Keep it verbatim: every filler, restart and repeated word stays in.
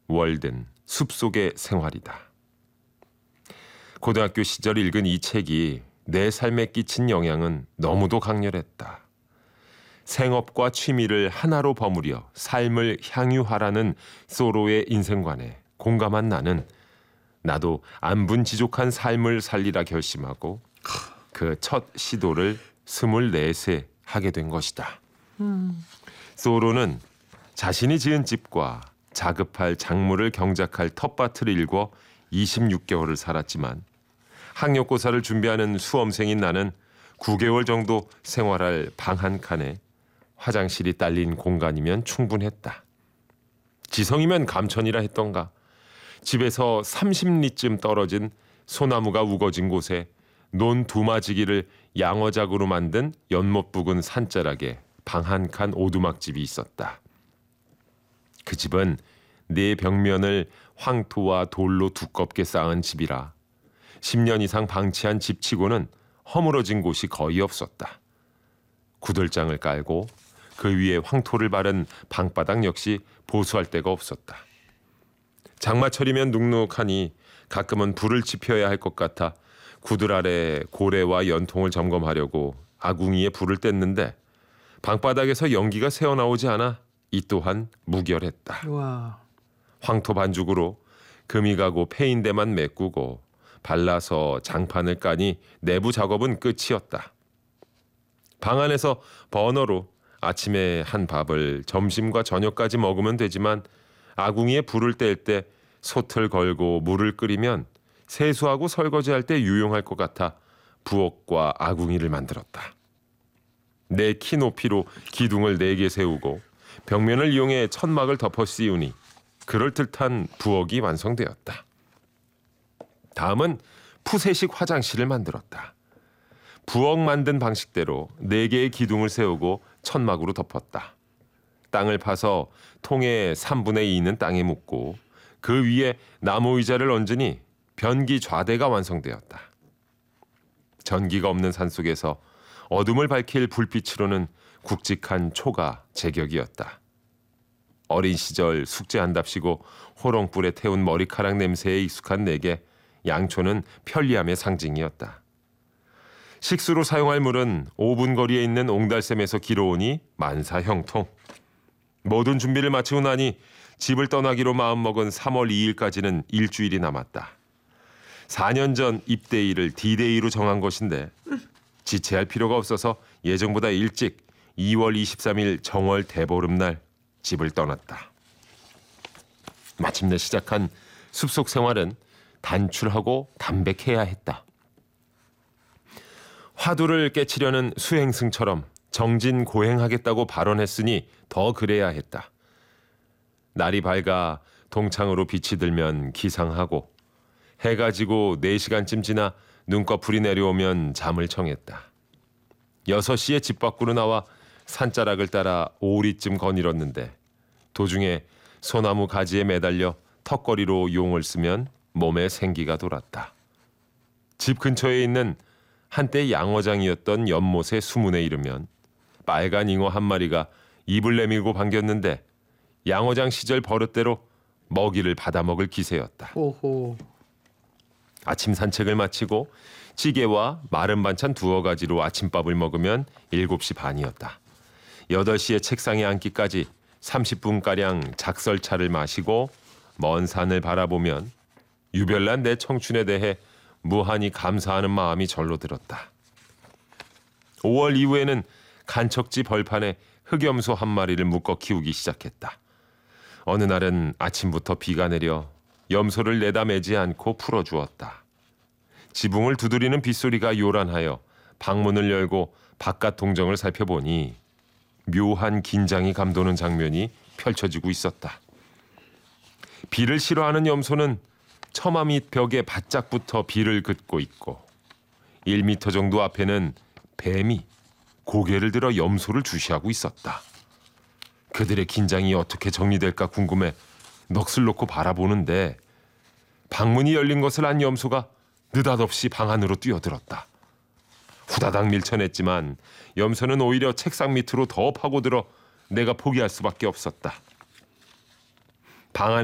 월든 숲속의 생활이다. 고등학교 시절 읽은 이 책이 내 삶에 끼친 영향은 너무도 강렬했다. 생업과 취미를 하나로 버무려 삶을 향유하라는 소로의 인생관에 공감한 나는 나도 안분지족한 삶을 살리라 결심하고 그 첫 시도를 스물넷에 하게 된 것이다. 음. 소로는 자신이 지은 집과 자급할 작물을 경작할 텃밭을 일궈 이십육 개월을 살았지만 학력고사를 준비하는 수험생인 나는 구 개월 정도 생활할 방 한 칸에 화장실이 딸린 공간이면 충분했다. 지성이면 감천이라 했던가. 집에서 삼십 리쯤 떨어진 소나무가 우거진 곳에 논 두마지기를 양어작으로 만든 연못 부근 산자락에 방 한 칸 오두막집이 있었다. 그 집은 네 벽면을 황토와 돌로 두껍게 쌓은 집이라 십 년 이상 방치한 집치고는 허물어진 곳이 거의 없었다. 구들장을 깔고 그 위에 황토를 바른 방바닥 역시 보수할 데가 없었다. 장마철이면 눅눅하니 가끔은 불을 지펴야 할 것 같아 구들 아래 고래와 연통을 점검하려고 아궁이에 불을 뗐는데 방바닥에서 연기가 새어나오지 않아 이 또한 무결했다. 와. 황토 반죽으로 금이 가고 패인대만 메꾸고 발라서 장판을 까니 내부 작업은 끝이었다. 방 안에서 버너로 아침에 한 밥을 점심과 저녁까지 먹으면 되지만 아궁이에 불을 뗄 때 솥을 걸고 물을 끓이면 세수하고 설거지할 때 유용할 것 같아 부엌과 아궁이를 만들었다. 내 키 높이로 기둥을 네 개 세우고 벽면을 이용해 천막을 덮어 씌우니 그럴듯한 부엌이 완성되었다. 다음은 푸세식 화장실을 만들었다. 부엌 만든 방식대로 네 개의 기둥을 세우고 천막으로 덮었다. 땅을 파서 통의 삼분의 이는 땅에 묻고 그 위에 나무 의자를 얹으니 변기 좌대가 완성되었다. 전기가 없는 산속에서 어둠을 밝힐 불빛으로는 굵직한 초가 제격이었다. 어린 시절 숙제한답시고 호롱불에 태운 머리카락 냄새에 익숙한 내게 양초는 편리함의 상징이었다. 식수로 사용할 물은 오 분 거리에 있는 옹달샘에서 길어오니 만사형통. 모든 준비를 마치고 나니 집을 떠나기로 마음먹은 삼월 이일까지는 일주일이 남았다. 사 년 전 입대일을 디데이로 정한 것인데 지체할 필요가 없어서 예정보다 일찍 이월 이십삼일 정월 대보름날 집을 떠났다. 마침내 시작한 숲속 생활은 단출하고 담백해야 했다. 화두를 깨치려는 수행승처럼 정진고행하겠다고 발언했으니 더 그래야 했다. 날이 밝아 동창으로 빛이 들면 기상하고 해가 지고 네 시간쯤 지나 눈꺼풀이 내려오면 잠을 청했다. 여섯 시에 집 밖으로 나와 산자락을 따라 오리쯤 거닐었는데 도중에 소나무 가지에 매달려 턱걸이로 용을 쓰면 몸에 생기가 돌았다. 집 근처에 있는 한때 양어장이었던 연못의 수문에 이르면 빨간 잉어 한 마리가 입을 내밀고 반겼는데 양어장 시절 버릇대로 먹이를 받아먹을 기세였다. 오호. 아침 산책을 마치고 찌개와 마른 반찬 두어 가지로 아침밥을 먹으면 일곱 시 반이었다. 여덟 시에 책상에 앉기까지 삼십 분가량 작설차를 마시고 먼 산을 바라보면 유별난 내 청춘에 대해 무한히 감사하는 마음이 절로 들었다. 오월 이후에는 간척지 벌판에 흑염소 한 마리를 묶어 키우기 시작했다. 어느 날은 아침부터 비가 내려 염소를 내다 매지 않고 풀어주었다. 지붕을 두드리는 빗소리가 요란하여 방문을 열고 바깥 동정을 살펴보니 묘한 긴장이 감도는 장면이 펼쳐지고 있었다. 비를 싫어하는 염소는 처마 밑 벽에 바짝 붙어 비를 긋고 있고 일 미터 정도 앞에는 뱀이 고개를 들어 염소를 주시하고 있었다. 그들의 긴장이 어떻게 정리될까 궁금해 넋을 놓고 바라보는데 방문이 열린 것을 안 염소가 느닷없이 방 안으로 뛰어들었다. 후다닥 밀쳐냈지만 염소는 오히려 책상 밑으로 더 파고들어 내가 포기할 수밖에 없었다. 방 안에